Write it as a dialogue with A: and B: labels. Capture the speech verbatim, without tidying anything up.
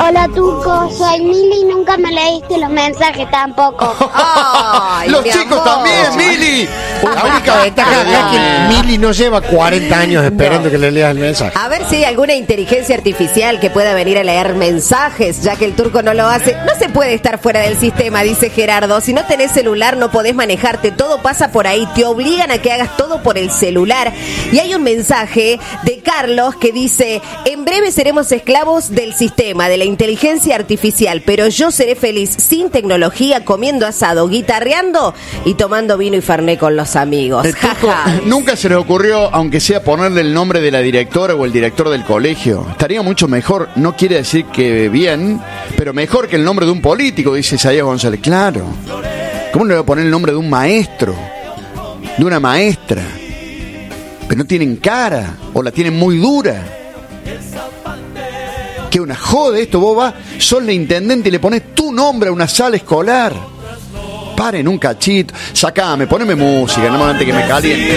A: Hola, Turco, soy Mili, nunca me leíste los mensajes tampoco.
B: Ay,
C: los chicos
B: amor.
C: también, Mili.
D: La única ventaja es que Mili no lleva cuarenta años esperando no. que le leas el mensaje.
B: A ver si hay alguna inteligencia artificial que pueda venir a leer mensajes, ya que el Turco no lo hace. No se puede estar fuera del sistema, dice Gerardo. Si no tenés celular, no podés manejarte. Todo pasa por ahí. Te obligan a que hagas todo por el celular. Y hay un mensaje de Carlos que dice: en breve seremos esclavos del sistema, de la inteligencia artificial, pero yo seré feliz sin tecnología, comiendo asado, guitarreando y tomando vino y fernet con los amigos.
C: El Turco, nunca se les ocurrió, aunque sea ponerle el nombre de la directora o el director del colegio. Estaría mucho mejor, no quiere decir que bien, pero mejor que el nombre de un político, dice Isaías González. Claro. ¿Cómo le voy a poner el nombre de un maestro? De una maestra. Pero no tienen cara, o la tienen muy dura. Que una jode esto, vos vas, sos la intendente y le pones tu nombre a una sala escolar. Paren un cachito, sacame, poneme música, no antes que me caliente.